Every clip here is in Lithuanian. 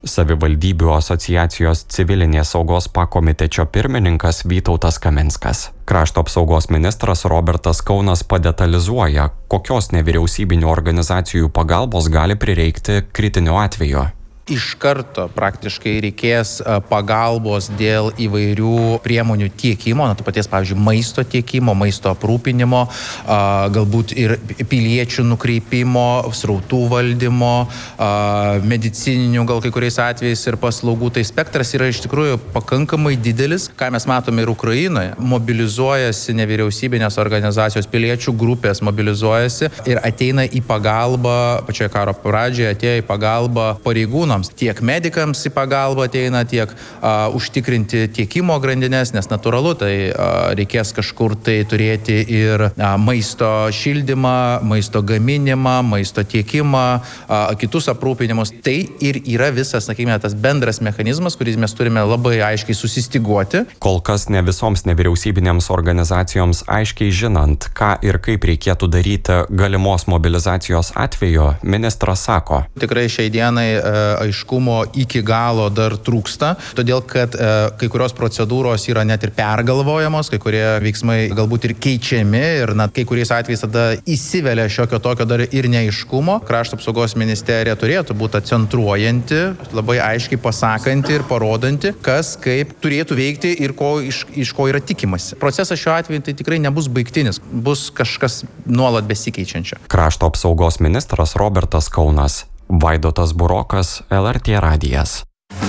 Savivaldybių asociacijos civilinės saugos pakomitečio pirmininkas Vytautas Kaminskas. Krašto apsaugos ministras Robertas Kaunas padetalizuoja, kokios nevyriausybinių organizacijų pagalbos gali prireikti kritiniu atveju. Iš karto praktiškai reikės pagalbos dėl įvairių priemonių tiekimo, to paties, pavyzdžiui, maisto tiekimo, maisto aprūpinimo, galbūt ir piliečių nukreipimo, srautų valdymo, medicininių gal kai kuriais atvejais ir paslaugų. Tai spektras yra iš tikrųjų pakankamai didelis, ką mes matome ir Ukrainoje. Mobilizuojasi nevyriausybinės organizacijos, piliečių grupės mobilizuojasi ir ateina į pagalbą, pačioje karo pradžioje atėjo į pagalbą pareigūnams. Tiek medikams į pagalbą ateina, tiek užtikrinti tiekimo grandinės, nes natūralu, tai reikės kažkur tai turėti ir maisto šildymą, maisto gaminimą, maisto tiekimą, kitus aprūpinimus. Tai ir yra visas, sakykime, tas bendras mechanizmas, kurį mes turime labai aiškiai susistiguoti. Kol kas ne visoms nevyriausybinėms organizacijoms aiškiai žinant, ką ir kaip reikėtų daryti galimos mobilizacijos atveju, ministras sako. Tikrai šiai dienai aiškumo iki galo dar trūksta, todėl kad kai kurios procedūros yra net ir pergalvojamos, kai kurie veiksmai galbūt ir keičiami ir kai kuriais atvejais tada įsivelia šiokio tokio dar ir neaiškumo. Krašto apsaugos ministerija turėtų būti centruojanti, labai aiškiai pasakanti ir parodanti, kas kaip turėtų veikti ir iš ko yra tikimasi. Procesas šiuo atveju tai tikrai nebus baigtinis, bus kažkas nuolat besikeičiančio. Krašto apsaugos ministras Robertas Kaunas. Vaidotas Burokas, LRT radijas.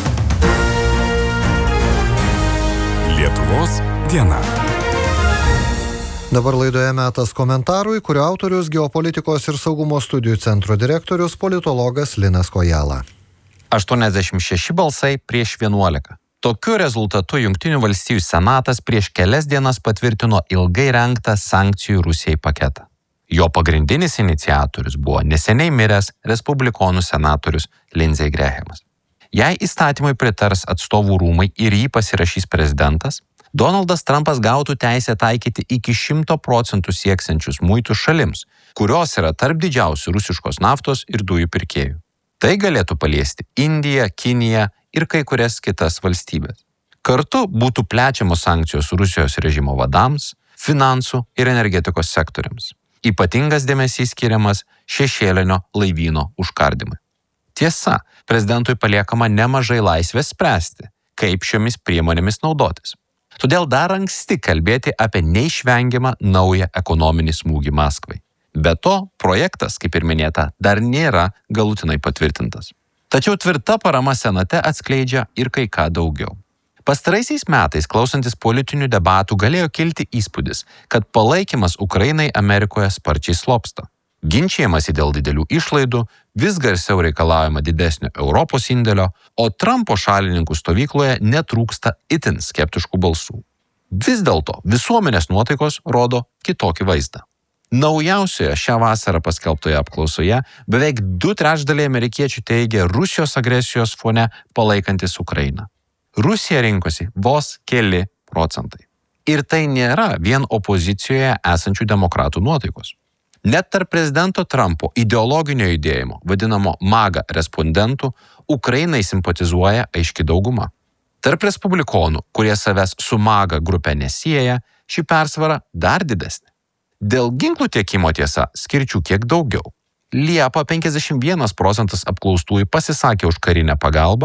Lietuvos diena. Dabar laidoje metas komentarui, kurio autorius geopolitikos ir saugumo studijų centro direktorius politologas Linas Kojala. 86 balsai prieš 11. Tokiu rezultatu Jungtinių valstijų senatas prieš kelias dienas patvirtino ilgai rengtą sankcijų Rusijai paketą. Jo pagrindinis iniciatorius buvo neseniai miręs respublikonų senatorius Lindsey Grahamas. Jei įstatymui pritars atstovų rūmai ir jį pasirašys prezidentas, Donaldas Trumpas gautų teisę taikyti iki 100% sieksiančius muitus šalims, kurios yra tarp didžiausių rusiškos naftos ir dujų pirkėjų. Tai galėtų paliesti Indiją, Kiniją ir kai kurias kitas valstybės. Kartu būtų plečiamos sankcijos Rusijos režimo vadams, finansų ir energetikos sektoriams. Ypatingas dėmesys skiriamas šešėlinio laivyno užkardymui. Tiesa, prezidentui paliekama nemažai laisvės spręsti, kaip šiomis priemonėmis naudotis. Todėl dar anksti kalbėti apie neišvengiamą naują ekonominį smūgį Maskvai. Be to, projektas, kaip ir minėta, dar nėra galutinai patvirtintas. Tačiau tvirta parama senate atskleidžia ir kai ką daugiau. Pastaraisiais metais, klausantis politinių debatų, galėjo kilti įspūdis, kad palaikymas Ukrainai Amerikoje sparčiai slopsta. Ginčijamasi dėl didelių išlaidų, vis garsiau reikalaujama didesnio Europos indėlio, o Trumpo šalininkų stovykloje netrūksta itin skeptiškų balsų. Vis dėlto visuomenės nuotaikos rodo kitokį vaizdą. Naujausioje šią vasarą paskelbtoje apklausoje beveik 2/3 amerikiečių teigia Rusijos agresijos fone palaikantis Ukrainą. Rusija rinkosi vos keli procentai. Ir tai nėra vien opozicijoje esančių demokratų nuotaikos. Net tarp prezidento Trumpo ideologinio judėjimo, vadinamo MAGA respondentų, Ukrainai simpatizuoja aiški dauguma. Tarp respublikonų, kurie savęs su MAGA grupe nesieja, ši persvara dar didesnė. Dėl ginklų tiekimo tiesa skirčių kiek daugiau. Liepą 51% apklaustųjų pasisakė už karinę pagalbą,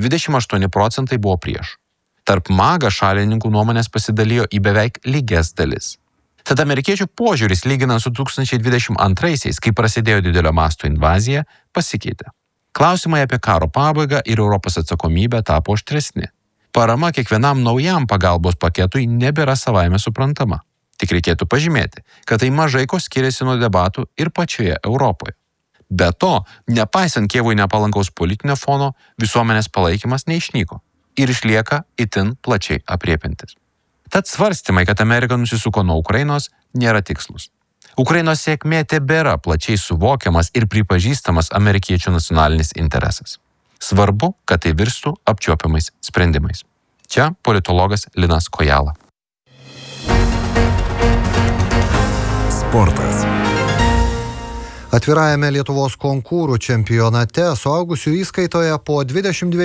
28% buvo prieš. Tarp MAGA šalininkų nuomonės pasidalijo į beveik lygias dalis. Tad amerikiečių požiūris lyginant su 2022-aisiais, kai prasidėjo didelio masto invazija, pasikeitė. Klausimai apie karo pabaigą ir Europos atsakomybę tapo aštresni. Parama kiekvienam naujam pagalbos paketui nebėra savaime suprantama. Tik reikėtų pažymėti, kad tai mažai ko skiriasi nuo debatų ir pačioje Europoje. Be to, nepaisant Kijevui nepalankaus politinio fono, visuomenės palaikymas neišnyko ir išlieka itin plačiai apriepiantis. Tad svarstymai, kad Amerika nusisuko nuo Ukrainos, nėra tikslus. Ukrainos sėkmė tebėra plačiai suvokiamas ir pripažįstamas amerikiečių nacionalinis interesas. Svarbu, kad tai virstų apčiuopiamais sprendimais. Čia politologas Linas Kojala. Sportas. Atvirajame Lietuvos konkūrų čempionate suaugusių įskaitoje po 22